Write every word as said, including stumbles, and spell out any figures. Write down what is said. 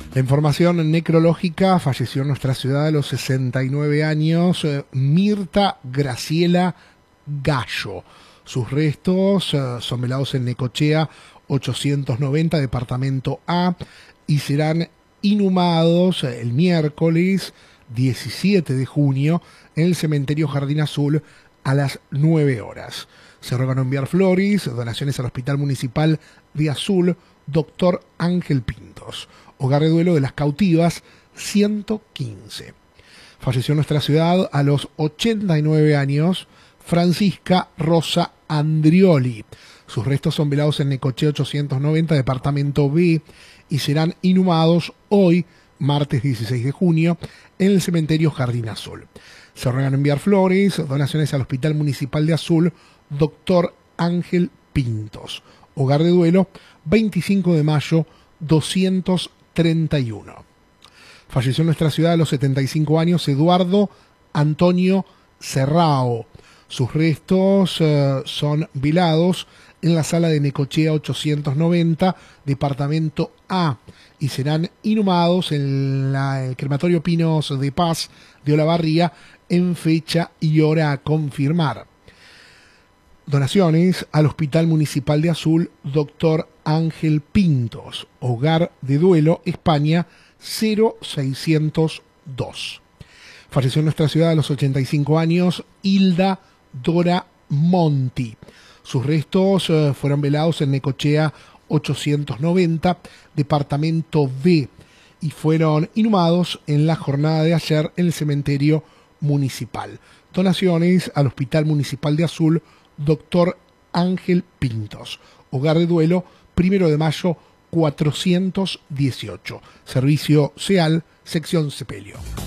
La información necrológica: falleció en nuestra ciudad a los sesenta y nueve años eh, Mirta Graciela Gallo. Sus restos eh, son velados en Necochea ochocientos noventa, departamento A, y serán inhumados eh, el miércoles diecisiete de junio en el cementerio Jardín Azul a las nueve horas. Se ruegan enviar flores, donaciones al Hospital Municipal de Azul, Doctor Ángel Pintos. Hogar de duelo de las cautivas, ciento quince. Falleció en nuestra ciudad a los ochenta y nueve años Francisca Rosa Andrioli. Sus restos son velados en Necochea ochocientos noventa, departamento B, y serán inhumados hoy, martes dieciséis de junio, en el cementerio Jardín Azul. Se ruegan enviar flores, donaciones al Hospital Municipal de Azul, Doctor Ángel Pintos. Hogar de duelo, veinticinco de mayo, doscientos treinta y uno. Falleció en nuestra ciudad a los setenta y cinco años Eduardo Antonio Serrao. Sus restos uh, son velados en la sala de Necochea ochocientos noventa, departamento A, y serán inhumados en la, el crematorio Pinos de Paz de Olavarría en fecha y hora a confirmar. Donaciones al Hospital Municipal de Azul, Doctor Ángel Pintos. Hogar de duelo, España, cero seiscientos dos. Falleció en nuestra ciudad a los ochenta y cinco años Hilda Dora Monti. Sus restos uh, fueron velados en Necochea ochocientos noventa, departamento B, y fueron inhumados en la jornada de ayer en el cementerio municipal. Donaciones al Hospital Municipal de Azul, Doctor Ángel Pintos. Hogar de duelo, primero de mayo, cuatrocientos dieciocho. Servicio SEAL, sección Sepelio.